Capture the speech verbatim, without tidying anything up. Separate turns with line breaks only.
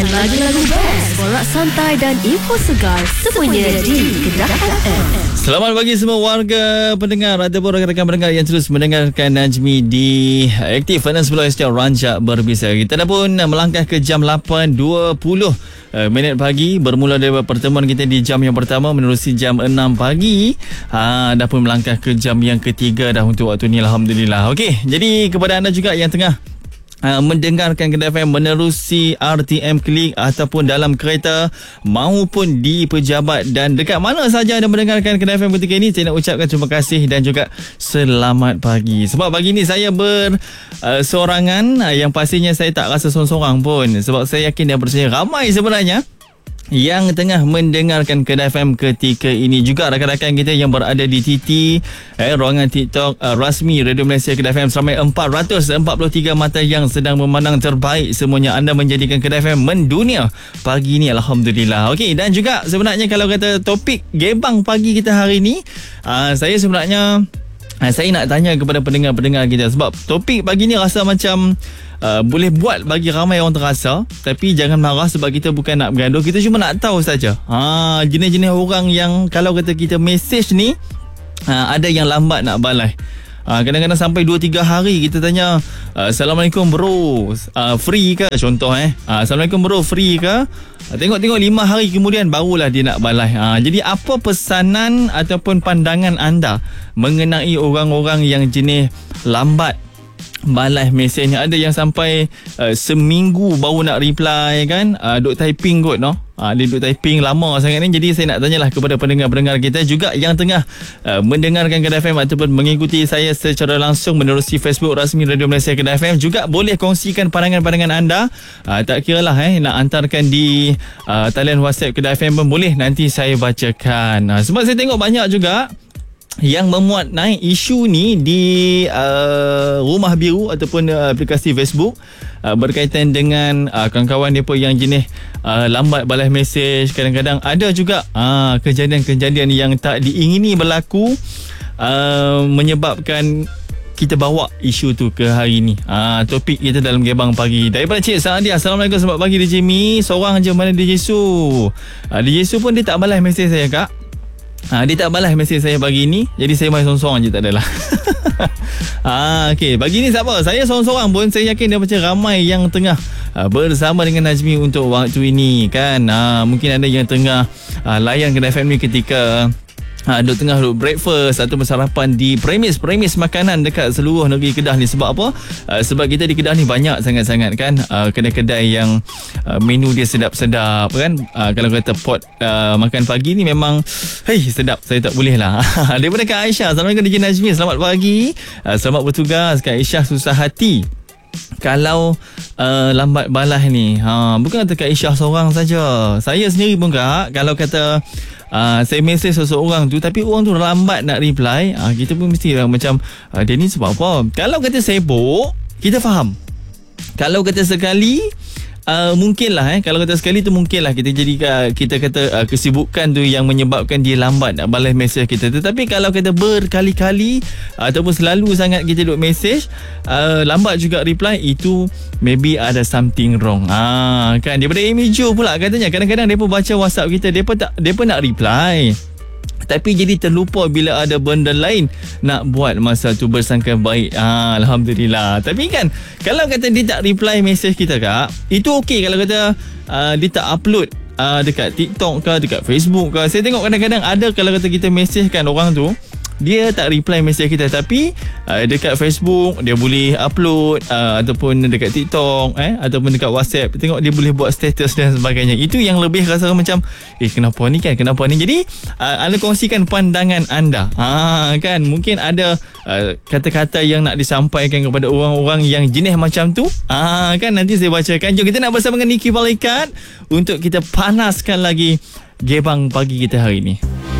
lagu-lagu best, borak santai dan info segar semuanya di Kedah F M.
Selamat pagi semua warga pendengar ataupun rakan-rakan pendengar yang terus mendengarkan Najmi di Aktif Finance Pulau Estiau Rancak Berbisa. Kita dah pun melangkah ke jam lapan dua puluh minit pagi, bermula dari pertemuan kita di jam yang pertama menerusi jam enam pagi. Ha, dah pun melangkah ke jam yang ketiga dah untuk waktu ni, alhamdulillah. Okey, jadi kepada anda juga yang tengah Uh, mendengarkan Kedah F M menerusi R T M Klik ataupun dalam kereta maupun di pejabat dan dekat mana saja anda mendengarkan Kedah F M ketika ini, saya nak ucapkan terima kasih dan juga selamat pagi. Sebab pagi ni saya bersorangan uh, uh, yang pastinya saya tak rasa sorang-sorang pun, sebab saya yakin dan percaya ramai sebenarnya yang tengah mendengarkan Kedah F M ketika ini. Juga rakan-rakan kita yang berada di T T, eh, ruangan TikTok uh, rasmi Radio Malaysia Kedah F M, seramai empat ratus empat puluh tiga mata yang sedang memandang terbaik semuanya. Anda menjadikan Kedah F M mendunia pagi ini, alhamdulillah. Okey, dan juga sebenarnya kalau kata topik gebang pagi kita hari ini, uh, saya sebenarnya uh, saya nak tanya kepada pendengar-pendengar kita, sebab topik pagi ni rasa macam Uh, boleh buat bagi ramai orang terasa. Tapi jangan marah sebab kita bukan nak bergaduh, kita cuma nak tahu saja ha, jenis-jenis orang yang kalau kata kita mesej ni, uh, ada yang lambat nak balai. Uh, kadang-kadang sampai dua tiga hari kita tanya, uh, Assalamualaikum bro, uh, free ke? Contoh eh uh, Assalamualaikum bro, free ke? Uh, tengok-tengok lima hari kemudian barulah dia nak balai. uh, Jadi apa pesanan ataupun pandangan anda mengenai orang-orang yang jenis lambat balas mesejnya? Ada yang sampai uh, seminggu baru nak reply kan, uh, duk typing kot no. Uh, dia duk typing lama sangat ni. Jadi saya nak tanyalah kepada pendengar-pendengar kita juga yang tengah uh, mendengarkan Kedah F M ataupun mengikuti saya secara langsung menerusi Facebook rasmi Radio Malaysia Kedah F M, juga boleh kongsikan pandangan-pandangan anda. uh, Tak kira lah eh, nak hantarkan di uh, talian WhatsApp Kedah F M pun boleh, nanti saya bacakan. uh, Sebab saya tengok banyak juga yang memuat naik isu ni di uh, Rumah Biru ataupun uh, aplikasi Facebook uh, berkaitan dengan uh, kawan-kawan mereka yang jenis uh, lambat balas mesej. Kadang-kadang ada juga uh, kejadian-kejadian yang tak diingini berlaku, uh, menyebabkan kita bawa isu tu ke hari ni. Ah, topik kita dalam gebang pagi. Daripada Cik Saadia, Assalamualaikum, selamat pagi D J Mi. Seorang je, mana D J Su? Ah, D J Su pun dia tak balas mesej saya, Kak. Ha, dia tak balas mesej saya pagi ni, jadi saya main sorang-sorang je, tak adalah. ha, okay. Pagi ni siapa? Saya sorang-sorang pun saya yakin dia macam ramai yang tengah ha, bersama dengan Najmi untuk waktu ini kan. Ha, mungkin ada yang tengah ha, layan Kedah F M ni ketika Ha, duk tengah duk breakfast atau bersarapan di premis-premis makanan dekat seluruh negeri Kedah ni. Sebab apa? Uh, sebab kita di Kedah ni banyak sangat-sangat kan uh, kedai-kedai yang uh, menu dia sedap-sedap kan. Uh, kalau kata pot uh, makan pagi ni memang hei sedap, saya tak boleh lah. Daripada Kak Aisyah, Assalamualaikum D J Najmi, selamat pagi. Uh, selamat bertugas. Kak Aisyah susah hati kalau uh, lambat balas ni. Ha, bukan kata Kak Aisyah seorang saja. Saya sendiri pun Kak, kalau kata Uh, saya mesej seseorang tu tapi orang tu lambat nak reply, uh, kita pun mesti lah macam uh, dia ni sebab apa. Kalau kata sibuk, kita faham. Kalau kata sekali, Uh, mungkin lah eh kalau kata sekali tu mungkin lah kita jadi uh, kita kata uh, kesibukan tu yang menyebabkan dia lambat nak balas mesej kita. Tetapi kalau kata berkali-kali uh, ataupun selalu sangat kita duk mesej, uh, lambat juga reply, itu maybe ada something wrong. Ah kan, daripada Amy Jo pula katanya kadang-kadang depa baca WhatsApp kita, depa tak depa nak reply, tapi jadi terlupa bila ada benda lain nak buat masa tu, bersangka baik. Ah, Alhamdulillah. Tapi kan kalau kata dia tak reply mesej kita Kak, itu okey. Kalau kata uh, dia tak upload uh, dekat TikTok ke, dekat Facebook ke, saya tengok kadang-kadang ada kalau kata kita mesejkan orang tu, dia tak reply mesej kita, tapi uh, dekat Facebook dia boleh upload, uh, ataupun dekat TikTok eh ataupun dekat WhatsApp, tengok dia boleh buat status dan sebagainya. Itu yang lebih rasa macam eh kenapa ni kan, kenapa ni. Jadi uh, anda kongsikan pandangan anda. Ha kan, mungkin ada uh, kata-kata yang nak disampaikan kepada orang-orang yang jenis macam tu. Ah kan, nanti saya bacakan. Jom kita nak bersama dengan Niki Balikat untuk kita panaskan lagi gebang pagi kita hari ni.